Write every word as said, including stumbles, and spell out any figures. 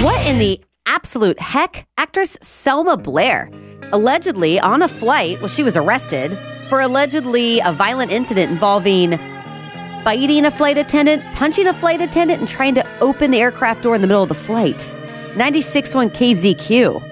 What in the absolute heck? Actress Selma Blair, allegedly on a flight, well, she was arrested for allegedly a violent incident involving biting a flight attendant, punching a flight attendant, and trying to open the aircraft door in the middle of the flight. ninety-six point one K Z Q.